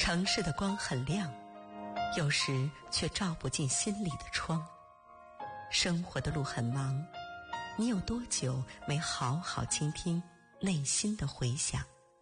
城市的光很亮，有时却照不进心里的窗。生活的路很忙，你有多久没好好倾听内心的回响？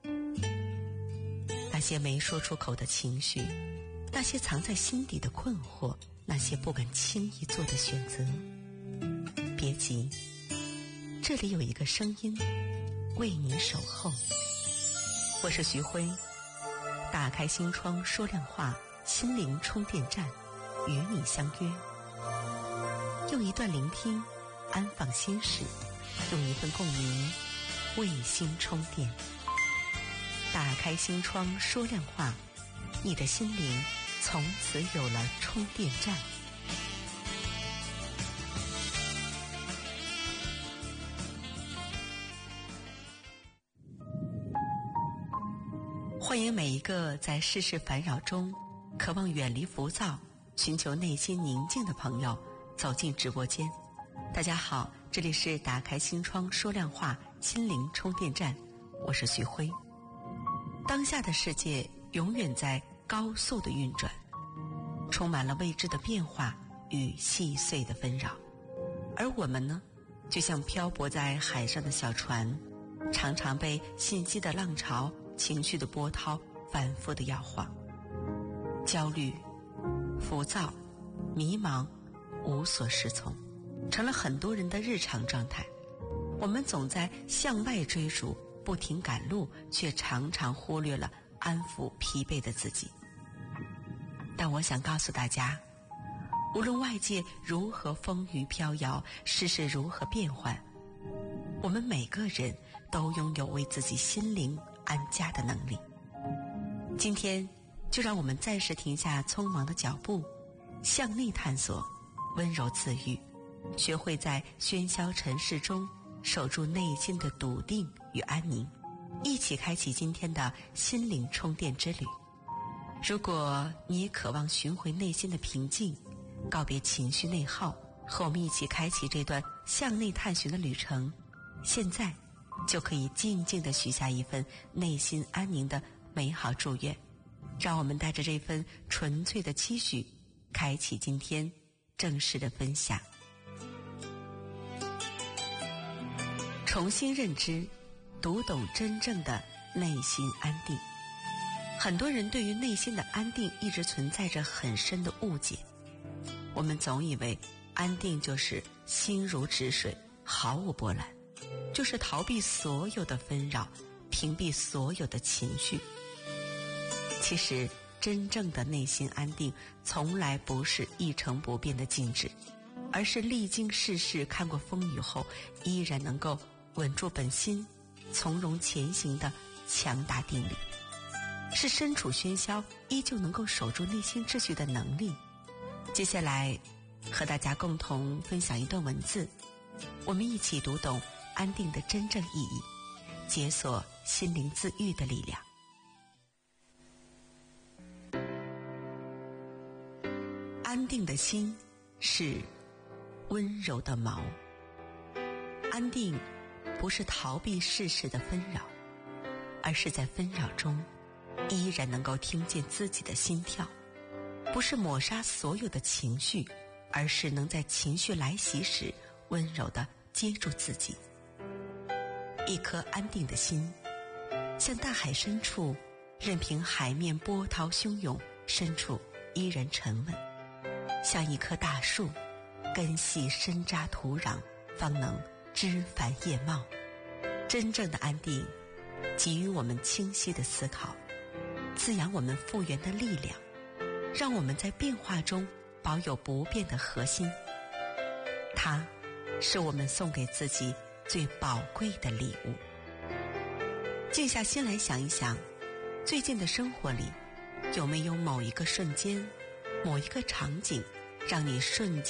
那些没说出口的情绪，那些藏在心底的困惑，那些不敢轻易做的选择。别急，这里有一个声音为你守候。我是徐辉，打开心窗说亮话，心灵充电站，与你相约。用一段聆听安放心事，用一份共鸣为心充电。打开心窗说亮话，你的心灵从此有了充电站。欢迎每一个在世事烦扰中渴望远离浮躁，寻求内心宁静的朋友走进直播间。大家好，这里是打开心窗说亮话，心灵充电站，我是徐辉。当下的世界永远在高速的运转，充满了未知的变化与细碎的纷扰，而我们呢，就像漂泊在海上的小船，常常被信息的浪潮、情绪的波涛反复的摇晃。焦虑、浮躁、迷茫，无所适从，成了很多人的日常状态。我们总在向外追逐，不停赶路，却常常忽略了安抚疲惫的自己。但我想告诉大家，无论外界如何风雨飘摇，世事如何变幻，我们每个人都拥有为自己心灵安家的能力。今天就让我们暂时停下匆忙的脚步，向内探索，温柔自愈，学会在喧嚣尘世中守住内心的笃定与安宁，一起开启今天的心灵充电之旅。如果你也渴望寻回内心的平静，告别情绪内耗，和我们一起开启这段向内探寻的旅程，现在就可以静静地许下一份内心安宁的美好祝愿。让我们带着这份纯粹的期许，开启今天正式的分享。重新认知，读懂真正的内心安定。很多人对于内心的安定一直存在着很深的误解。我们总以为安定就是心如止水，毫无波澜，就是逃避所有的纷扰，屏蔽所有的情绪。其实真正的内心安定从来不是一成不变的静止，而是历经世事，看过风雨后依然能够稳住本心，从容前行的强大定力，是身处喧嚣依旧能够守住内心秩序的能力。接下来和大家共同分享一段文字，我们一起读懂安定的真正意义，解锁心灵自愈的力量。安定的心是温柔的锚。安定不是逃避世事的纷扰，而是在纷扰中依然能够听见自己的心跳，不是抹杀所有的情绪，而是能在情绪来袭时温柔地接住自己。一颗安定的心，像大海深处，任凭海面波涛汹涌，深处依然沉稳；像一棵大树，根系深扎土壤，方能枝繁叶茂。真正的安定给予我们清晰的思考，滋养我们复原的力量，让我们在变化中保有不变的核心。它是我们送给自己最宝贵的礼物。静下心来想一想，最近的生活里有没有某一个瞬间，某一个场景，让你瞬间